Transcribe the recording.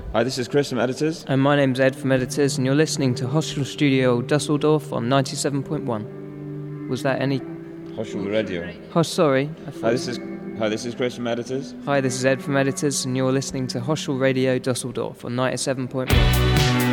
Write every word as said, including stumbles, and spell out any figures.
Hi, this is Chris from Editors. And my name's Ed from Editors, and you're listening to Hostel Studio Dusseldorf on ninety-seven point one. Was that any... Hostel Radio. Oh, sorry. I thought... Hi, this is Hi, this is Chris from Editors. Hi, this is Ed from Editors, and you're listening to Hostel Radio Dusseldorf on ninety-seven point one.